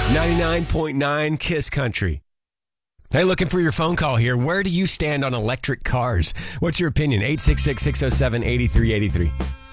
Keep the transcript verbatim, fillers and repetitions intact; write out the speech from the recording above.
ninety-nine point nine Kiss Country. Hey, looking for your phone call here. Where do you stand on electric cars? What's your opinion? eight six six, six oh seven, eight three eight three.